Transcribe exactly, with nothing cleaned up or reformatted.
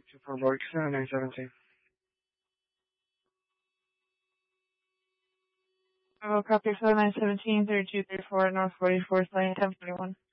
two four Borg seven nine seven two. Bravo, copy seven nine seventeen, thirty-two thirty-four, North forty-fourth Lane, ten forty-one.